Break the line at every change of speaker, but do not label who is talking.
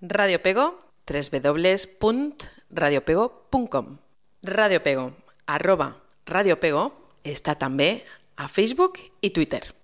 Ràdio Pego, www.radiopego.com. Ràdio Pego, @Ràdio Pego, està també a Facebook i Twitter.